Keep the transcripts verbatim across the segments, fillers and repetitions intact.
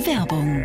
Werbung.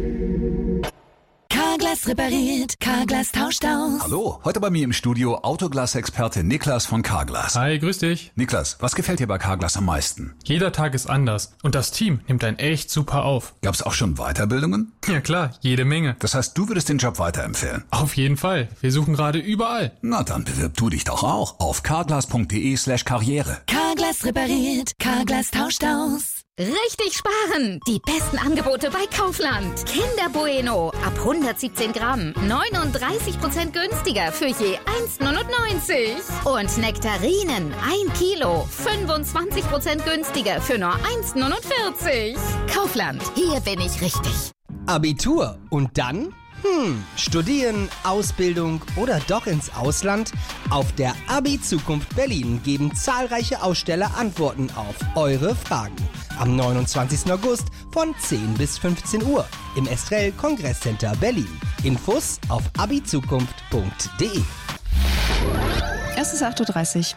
Carglass repariert, Carglass tauscht aus. Hallo, heute bei mir im Studio Autoglas-Experte Niklas von Carglass. Hi, grüß dich. Niklas, was gefällt dir bei Carglass am meisten? Jeder Tag ist anders und das Team nimmt einen echt super auf. Gab's auch schon Weiterbildungen? Ja klar, jede Menge. Das heißt, du würdest den Job weiterempfehlen? Auf jeden Fall, wir suchen gerade überall. Na dann bewirb du dich doch auch auf carglass.de slash karriere. Carglass repariert, Carglass tauscht aus. Richtig sparen! Die besten Angebote bei Kaufland. Kinder Bueno ab hundertsiebzehn Gramm. neununddreißig Prozent günstiger für je eins neunundneunzig. Und Nektarinen ein Kilo. fünfundzwanzig Prozent günstiger für nur eins neunundvierzig. Kaufland, hier bin ich richtig. Abitur und dann? Hm, studieren, Ausbildung oder doch ins Ausland? Auf der Abi-Zukunft Berlin geben zahlreiche Aussteller Antworten auf eure Fragen. Am neunundzwanzigsten August von zehn bis fünfzehn Uhr im Estrell Kongresscenter Berlin. Infos auf abizukunft punkt de. Es ist acht Uhr dreißig.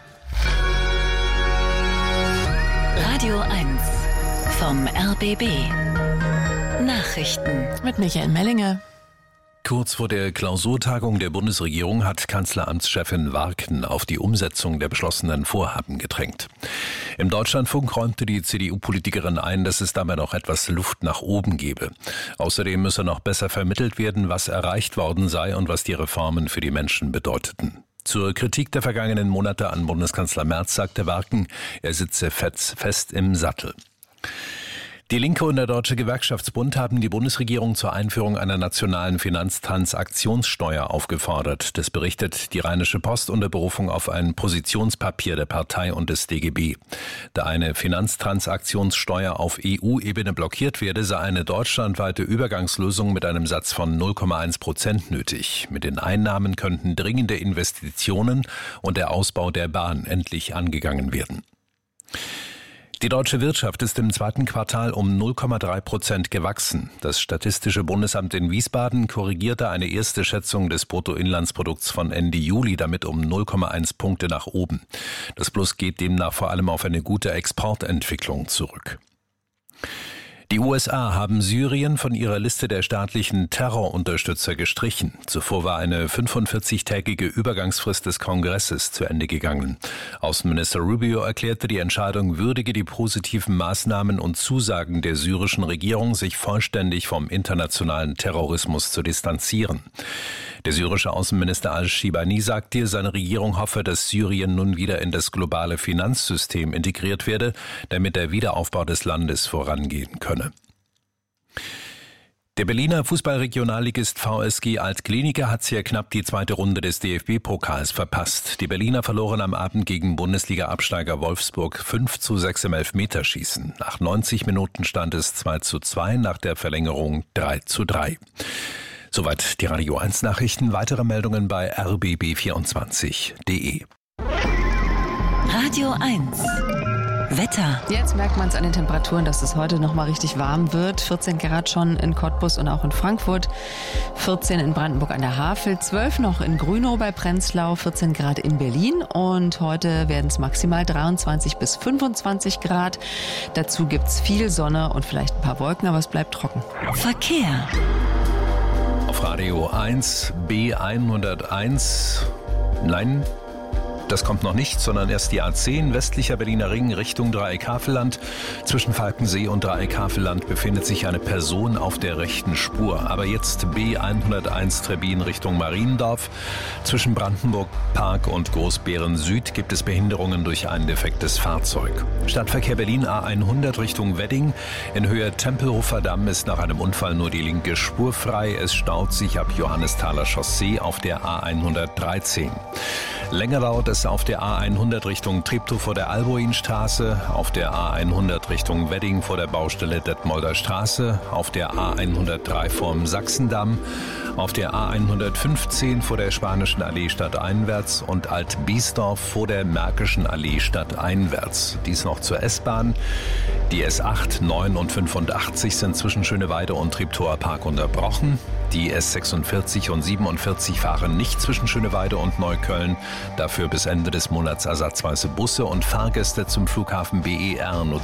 Radio eins vom R B B. Nachrichten Mit Michael Mellinger. Kurz vor der Klausurtagung der Bundesregierung hat Kanzleramtschefin Warken auf die Umsetzung der beschlossenen Vorhaben gedrängt. Im Deutschlandfunk räumte die C D U-Politikerin ein, dass es dabei noch etwas Luft nach oben gebe. Außerdem müsse noch besser vermittelt werden, was erreicht worden sei und was die Reformen für die Menschen bedeuteten. Zur Kritik der vergangenen Monate an Bundeskanzler Merz sagte Warken, er sitze fest im Sattel. Die Linke und der Deutsche Gewerkschaftsbund haben die Bundesregierung zur Einführung einer nationalen Finanztransaktionssteuer aufgefordert. Das berichtet die Rheinische Post unter Berufung auf ein Positionspapier der Partei und des D G B. Da eine Finanztransaktionssteuer auf E U-Ebene blockiert werde, sei eine deutschlandweite Übergangslösung mit einem Satz von null Komma eins Prozent nötig. Mit den Einnahmen könnten dringende Investitionen und der Ausbau der Bahn endlich angegangen werden. Die deutsche Wirtschaft ist im zweiten Quartal um null Komma drei Prozent gewachsen. Das Statistische Bundesamt in Wiesbaden korrigierte eine erste Schätzung des Bruttoinlandsprodukts von Ende Juli damit um null Komma eins Punkte nach oben. Das Plus geht demnach vor allem auf eine gute Exportentwicklung zurück. Die U S A haben Syrien von ihrer Liste der staatlichen Terrorunterstützer gestrichen. Zuvor war eine fünfundvierzigtägige Übergangsfrist des Kongresses zu Ende gegangen. Außenminister Rubio erklärte, die Entscheidung würdige die positiven Maßnahmen und Zusagen der syrischen Regierung, sich vollständig vom internationalen Terrorismus zu distanzieren. Der syrische Außenminister al-Shibani sagte, seine Regierung hoffe, dass Syrien nun wieder in das globale Finanzsystem integriert werde, damit der Wiederaufbau des Landes vorangehen könne. Der Berliner Fußballregionalligist V S G Alt-Glienicke hat sehr knapp die zweite Runde des D F B-Pokals verpasst. Die Berliner verloren am Abend gegen Bundesliga-Absteiger Wolfsburg fünf zu sechs im Elfmeterschießen. Nach neunzig Minuten stand es zwei zu zwei, nach der Verlängerung drei zu drei. Soweit die Radio eins Nachrichten. Weitere Meldungen bei r b b vierundzwanzig punkt de. Radio eins Wetter. Jetzt merkt man es an den Temperaturen, dass es heute noch mal richtig warm wird. vierzehn Grad schon in Cottbus und auch in Frankfurt. vierzehn in Brandenburg an der Havel. zwölf noch in Grünow bei Prenzlau. vierzehn Grad in Berlin. Und heute werden es maximal dreiundzwanzig bis fünfundzwanzig Grad. Dazu gibt es viel Sonne und vielleicht ein paar Wolken, aber es bleibt trocken. Verkehr. Auf Radio eins B hunderteins. Nein, das kommt noch nicht, sondern erst die A zehn, westlicher Berliner Ring Richtung Dreieck-Havelland. Zwischen Falkensee und Dreieck-Havelland befindet sich eine Person auf der rechten Spur. Aber jetzt B hunderteins Trebbin Richtung Mariendorf. Zwischen Brandenburg Park und Großbeeren Süd gibt es Behinderungen durch ein defektes Fahrzeug. Stadtverkehr Berlin A hundert Richtung Wedding. In Höhe Tempelhofer Damm ist nach einem Unfall nur die linke Spur frei. Es staut sich ab Johannesthaler Chaussee auf der A hundertdreizehn. Länger dauert es auf der A hundert Richtung Treptow vor der Alboinstraße, auf der A hundert Richtung Wedding vor der Baustelle Detmolder Straße, auf der A hundertdrei vorm Sachsendamm, auf der A hundertfünfzehn vor der Spanischen Allee stadteinwärts und Alt-Biesdorf vor der Märkischen Allee stadteinwärts. Dies noch zur S-Bahn. Die S acht, neun und fünfundachtzig sind zwischen Schöneweide und Treptower Park unterbrochen. Die S sechsundvierzig und siebenundvierzig fahren nicht zwischen Schöneweide und Neukölln. Dafür bis Ende des Monats ersatzweise Busse und Fahrgäste zum Flughafen B E R nutzen